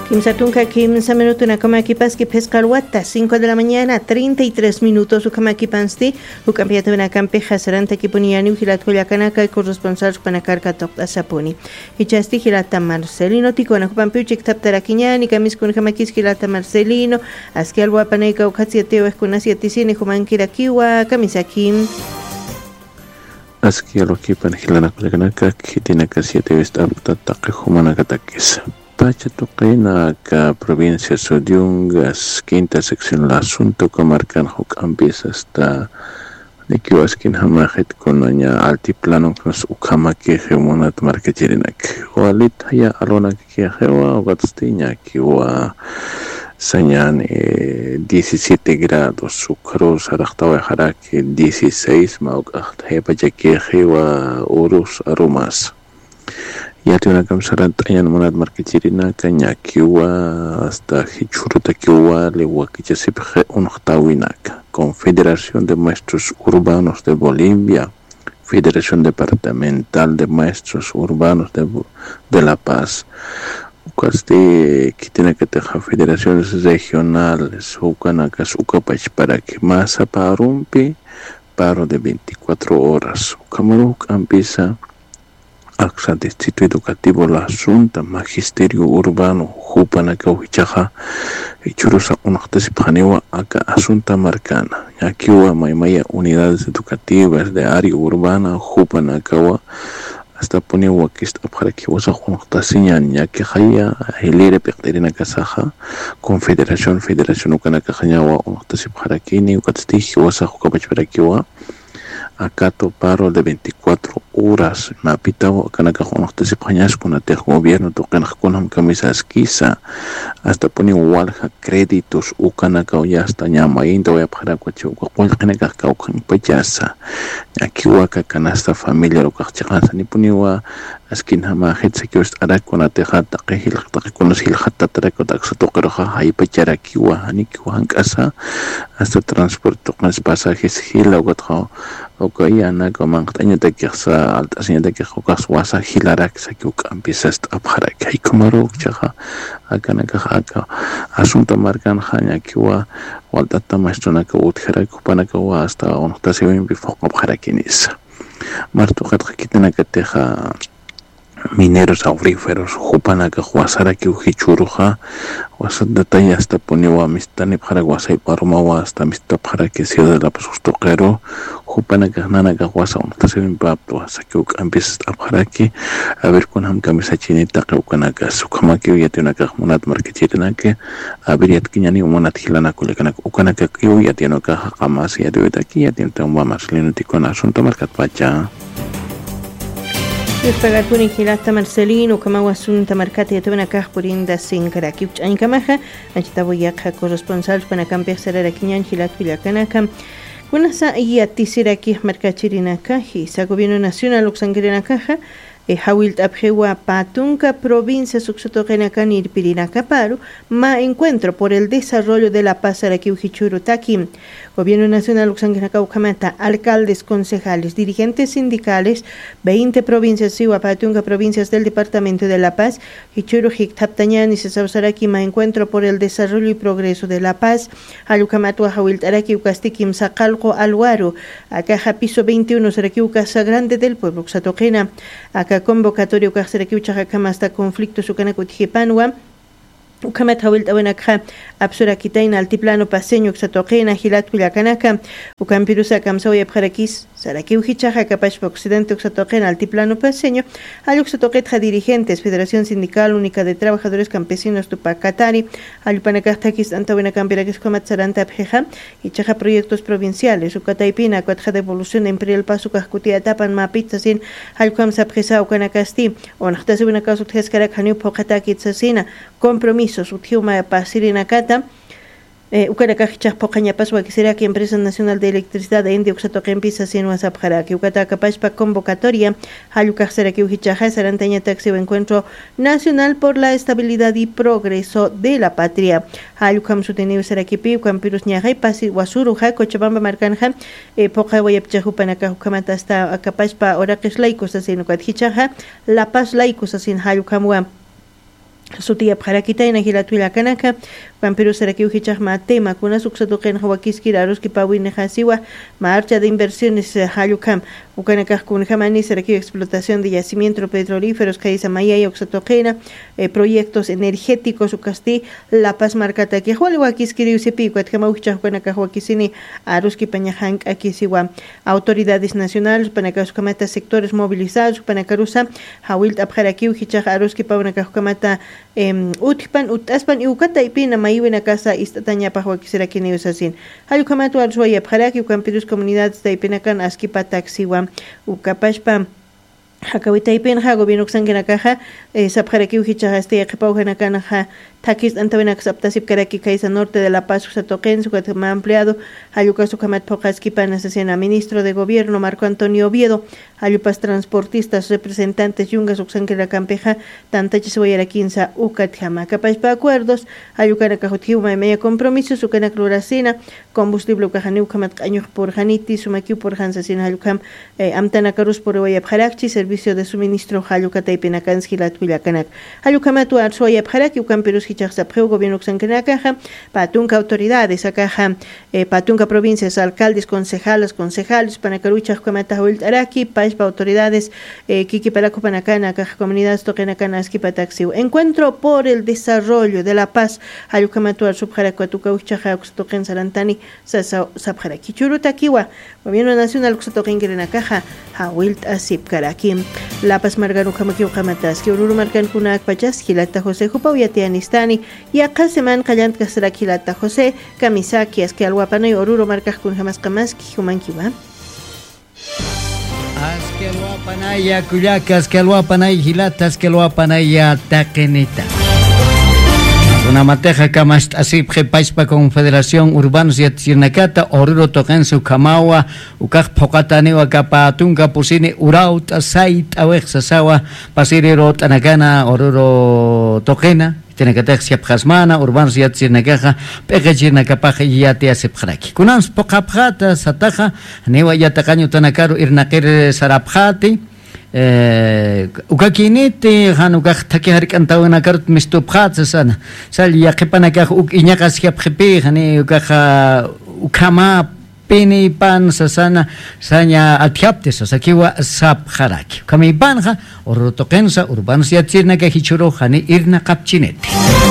Kimsatunka 15 minutos na kamakipaski pescarwata 5 de la mañana 33 minutos ukamakipansti ukampiata na kampi hasaranta kipuniani uhilatkullakanaka corresponsal panakarka tokta sapuni ichasti hilata Marcelino tikona kupampiuchik taptarakiñani kamiskun kamakiski hilata Marcelino askialwa panaika ukatsiateo eskunasiatisini humankirakiwa kamisakim askialo kipan hilanakullakanaka kitinaka 7 vestapta taqihumanakatakis Pachatuqina ka provincia Sodiungas, quinta sección la asunto comarcan empieza hasta de que waskin hamajet con doña altiplano nos ukamaki hemonat markechirinak. Walit haya alona que hewa watistiña que wa sañan 17 grados sucros araqtawa haraki 16 mauk hepa que hewa urus aromas. Ya tiene una camisa ayan monad markechirina kanya kiwa hasta hichuruta kiwa le wakicha sipje unochtawinaka Confederación de Maestros Urbanos de Bolivia, Federación Departamental de Maestros Urbanos de La Paz, que tiene que tener federaciones regionales, ukanakas ukapach para que más aparumpi paro de 24 horas. Kamaruk empieza Aksa Distrito Educativo La Asunta, Magisterio Urbano, Jupanaka Huichaja, Churusa Unactesipjanewa, Aka Asunta Marcana, Yakiwa Maimaya Unidades Educativas de Área Urbana, Jupanakawa, hasta Ponewa Kist Abharakiwasa Unactasiñan, Yakihaya, Hilire Pecterina Kasaja, Confederación Ukanaka Hanyawa, Unactesipharakini, Ukatstiji, Wasa Hukapachparakiwa, Acato paro de 24 horas mapitao kanaka conoctes pañas con el gobierno tocan con camisa esquisa hasta pone walja créditos ukanaka ya hasta llama indo voy a para coche cual kanaka kaukan payasa aquí waka canasta familia lo kachana ni poniwa askin hama hetse que estará con la tejata que el con los hilhata traco taxo toqroja hay pachara kiwa ani kiwa casa hasta transporte con pasajes hila gotro okay ana como año de que sa alta señal de que jokas wasa hilarak sa que empieza a para que hay como rocha acá asunto marcan hanya kiwa walta tamastona que uthera kupana que wa hasta uno está se bien bifo para quinis marto que tiene que teja mineros auríferos jupana que huasara que ujichuruja wasat detalle hasta poniwa mistani para guasai parmawa hasta mista para que sea de la pasostoquero jupana que nana que guasa un tasem papto hasta que empieza a para que a ver con ham camisa chinita que ukana que su kama que ya tiene que monat marketina que a ver ya kiñani monat hilana kulekana ukana que ya tiene que jamás ya debe de aquí ya tiene un más linótico en asunto marcat pacha Pagakuni hilata Marcelino kama wasunta markati yatuna kahpurinda sinkaraki uchan kamaja anchita boyaka corresponsal para cambiar será kinyan hilat vilakanaka kuna sa yatisiraki markachirinaka hisa gobierno nacional luxangirinaka Hawilt Abjewa Patunca, provincia Suxotogenaka Nirpirinaka Paru, ma encuentro por el desarrollo de la paz Arakiujichurutaki. Gobierno Nacional Luxangirinaka Ucamata, alcaldes, concejales, dirigentes sindicales, 20 provincias Siwa Patunca, provincias del Departamento de La Paz, Hichuru Hiktaptañan y Sesabsaraki, ma encuentro por el desarrollo y progreso de la paz, Alucamatua Hawilt Araki Ucastikim Sacalco Alwaro, Acaja Piso 21 Sarakiu Casa Grande del Pueblo Xatogena, acá convocatorio que hacer aquí uchakama hasta conflicto sukanakutjipanwa ukamat hawilta wenakha absura kitaina altiplano paseño xatoqena hilat kullakanaka ukampirusa kamsaw yapharakis saraki uhichaja kapash occidente xatoqena altiplano paseño aluxatoqetja dirigentes Federación Sindical Única de Trabajadores Campesinos Tupacatari alupanakahtakis antawenakampiraquis komat saranta abjeja y chaja proyectos provinciales ukataipina cuatja devolución de Imperial Paso kahkutia tapan mapitza sin alquam sapjesa ukanakasti onhtase wenakasu tjeskarak haniu pokatakit sasina compromisos utiuma pasirina kata ukarakajichaj poqañapaswa kisiraki Empresa Nacional de Electricidad de India uxatoqempisa sin wasapjaraki ukatakapashpa convocatoria halukajseraki ujichaja sarantaña taxi o encuentro nacional por la estabilidad y progreso de la patria halukam suteniu sarakipi ukampirus ñajay pasi wasuruja Cochabamba marcanja poqa wayapchajupanaka ukamata hasta akapashpa oraqish laicos asin ukatjichaja La Paz laicos asin halukamwa Sutia Parakitaina Hilatuila Kanaka, Pampero Sarakiu Hichama Tema, Kuna Suxatoken Hawakiski, Aroski Pawin Hasiwa, Marcha de Inversiones Hayukam, Ukanaka Kunhamani, Sarakiu Explotación de Yacimientos Petrolíferos, Kaisa Maya y Oxatokena, proyectos energéticos, Ucasti, La Paz Marcata, que Huakiski Usepi, Cuatkamaucha, Kanaka Huakisini, Aroski Pañahank, Akisiwa, autoridades nacionales, Panacasukamata, sectores movilizados, Panacarusa, Hawilt Abharakiu, Hichach, Aroski Paunakakamata, Utpan, Utaspan y Ukata y Pina, Mayuena Casa, Istataña Pahua Kisera Kineosasin. Hayukamato Arzuaya Paraki, Ucampirus Comunidades de Ipenacan, Askipa Taxiwa, Ukapashpa. Hakawita Ipenha, Gobierno Xanganakaja, Sapjaraki Uhichahaste, Akapaujanakanaja, Takis Antavenak Saptasip Karaki, Kaisa Norte de La Paz, Usatoken, su catama empleado, Ayuka Sukamat Pojaski Panasacena, Ministro de Gobierno Marco Antonio Oviedo, Ayupas Transportistas, Representantes Yungas Uxanquera Campeja, Tantachi Soyara Quinza, Ucatjama, Capazpa Acuerdos, Ayucana Cajutiuma y Media Compromiso, Sucana Cloracina, Combustible Ucajaniu Kamat Añuj por Janiti, Sumakiu por Hansacina Ayukam, Amtana Carus por Oyapjarachi, Servicio de Suministro Hayukata y Penakanski La Tuilakanak. Ayukamatu Arsoyapjaraki, Ucamperus Hichachapjeu, Gobierno Xanquenakaja, Patunca Autoridades, Acaja, Patunca Provincias, Alcaldes, Concejales, Panacarucha, Hukamata Huilt Araki, Autoridades, Kiki Paraco Panacana, Caja Comunidades Toquenacana, Esquipataxiu. Encuentro por el desarrollo de la paz, Ayukamatuar, Subjaracuatuca, Uchaja, Uxtoquen Sarantani, Sabjaraki, Churutakiwa, Gobierno Nacional, Uxtoquen Gerenacaja, Hawilt Asip Karaki, La Paz Marganu Kamakiu Kamataski, Ururu Marcan Kunak Pachaski, Lata José, Jupauyateanistani, y acá se man Kayant Kasraki, Lata José, Kamisaki, Askealwapana y Oruro Marcas Kunjamas Kamaski, Humankiwa. Askeluapanaya Kuyaka, Askeluapanaya Hilata, Askeluapanaya Takenita. Una mateja kamast asip Paispa Confederación Urbanos y Atirnacata, Oruro Tokensu Kamawa, Ukak Pokatanewa Kapatunga Pusini, Uraut, Asait, Awexasawa, Pasiriro Tanakana, Oruro Tokena. Tiene que tener siap jasmana, urbanos ya tiene que dejar, pegajirna capaje ya te hace praki. Kunans pokapjata sataja, newa ya tacaño tanakaru irnaker sarapjati, ukakinete hanukaj takiharik antawna karut mistupjata sana, sal ya kepanakaj iñaka siap jepe, hani ukaja ukama pini pan sasana sanya atiaptes sakiwa sap haraki kami banja orotokensa urbanos ya tirna que hichuro hani irna kapchinete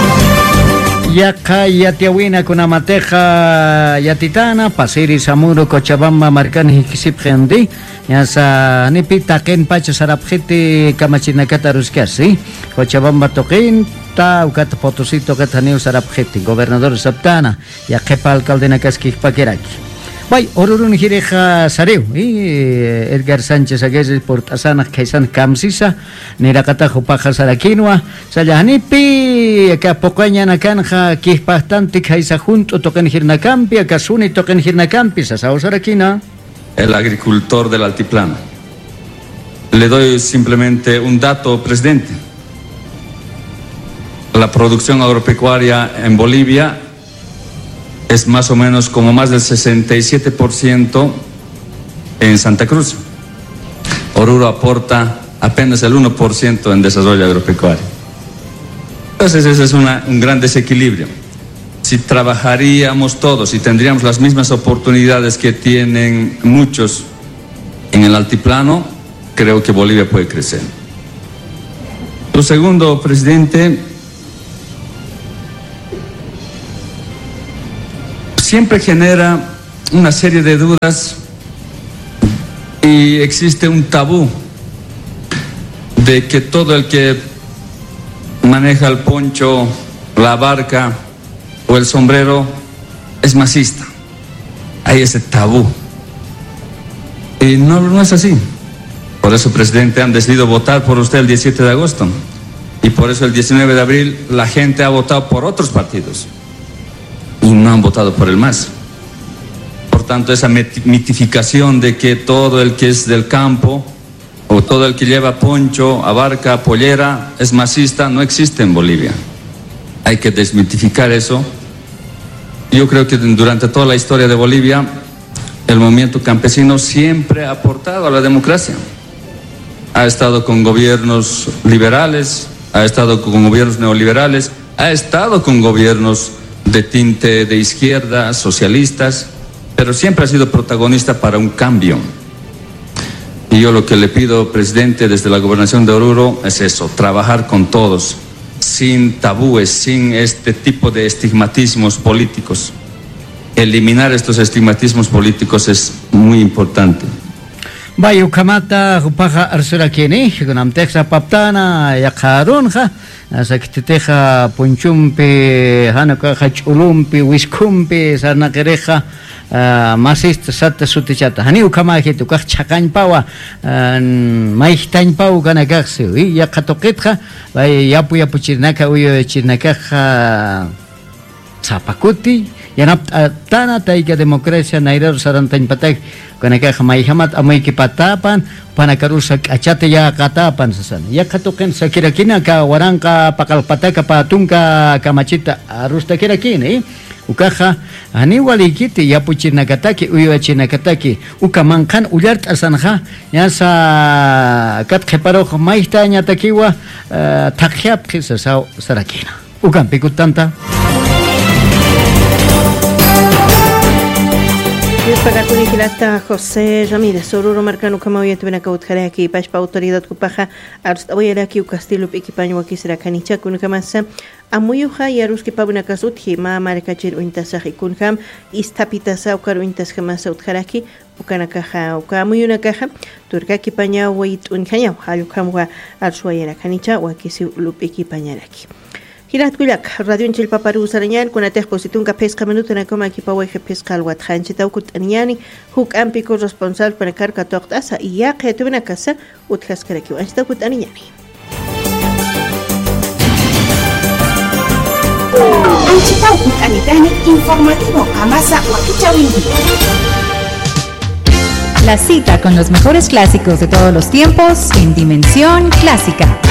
yaka yatiawina kuna mateja yatitana pasiri samuro Cochabamba marcan hikisip gendi yasa nipi taken pacha sarapjete kamachinakata ruskasi Cochabamba token ta ukat potosito kataniu sarapjete gobernador Saptana ya kepa alcalde nakaski pakiraki. Bay, orurun hireja sareu, Edgar Sánchez Aguirre por Tasana Kaisan Kamsisa, Nirakata Jopaja Sarakinwa, Sayanipi, Capocaña Nakanja, Kispastante Kaisa junto, toquen Hirnacampi, Akasuni toquen Hirnacampi, Sasao Sarakina. El agricultor del altiplano. Le doy simplemente un dato, presidente. La producción agropecuaria en Bolivia es más o menos como más del 67% en Santa Cruz. Oruro aporta apenas el 1% en desarrollo agropecuario. Entonces ese es un gran desequilibrio. Si trabajaríamos todos y tendríamos las mismas oportunidades que tienen muchos en el altiplano, creo que Bolivia puede crecer. Lo segundo, presidente, siempre genera una serie de dudas y existe un tabú de que todo el que maneja el poncho, la barca o el sombrero es masista. Hay ese tabú. Y no es así. Por eso, presidente, han decidido votar por usted el 17 de agosto. Y por eso el 19 de abril la gente ha votado por otros partidos. Y no han votado por el MAS. Por tanto, esa mitificación de que todo el que es del campo o todo el que lleva poncho, abarca, pollera, es masista, no existe en Bolivia. Hay que desmitificar eso. Yo creo que durante toda la historia de Bolivia, el movimiento campesino siempre ha aportado a la democracia. Ha estado con gobiernos liberales, ha estado con gobiernos neoliberales, ha estado con gobiernos de tinte de izquierda, socialistas, pero siempre ha sido protagonista para un cambio. Y yo lo que le pido, presidente, desde la gobernación de Oruro es eso, trabajar con todos, sin tabúes, sin este tipo de estigmatismos políticos. Eliminar estos estigmatismos políticos es muy importante. Bayu kamata hupaja arsura kini gunam teksa paptana yakarun ha sakititeja punchumpi hanaka hachulumpi wiskumpi sarnakereja masist sat sutichata hani ukama hitu kah chakañ pawa maihtañ paw kana kaxi yakatoqitja bay yapu chirnaka uyo chirnaka zapakuti yanap tana taiga demokrasia nairar sarantañ patak kanaka maihamat amay kipatapan panakarusak achate ya katapan sasan ya katuken sakirakina ka waranka pakalpataka patungka kamachita arusta kirakini ukaja ani walikiti ya puchinakataki uyo chinakataki ukamankan ullart asanja ya sa katkeparo maihtaña takiwa takhyap kisasa sarakina ukan pikutanta Pagakuni kilata José Ramírez Oruro marcano kama oye tuvena kautjaraki pashpa autoridad kupaja arst oyeraki ukastilop ekipaño akisra kanicha kun kamasa amuyuja yaruski pabuna kasutji ma markachir uintasaji kunham istapitasa ukar uintas kamasa utjaraki ukanakaja ukamuyuna kaja turkaki paña wait unkaña halukamwa arsuayera kanicha wakisi lup ekipañaraki Hirat Kulak, Radio en Chilpaparu Sarañan, con atejo pesca minuto en coma equipawaje pesca al Watjan, Chitaukut Aniani, Huk Ampico responsable para carga tortasa y ya que tuve una casa, Utjas Karakio, Chitaukut Aniani. Chitaukut Anitani, informativo, Amasa, Wakichawindi. La cita con los mejores clásicos de todos los tiempos en Dimensión Clásica.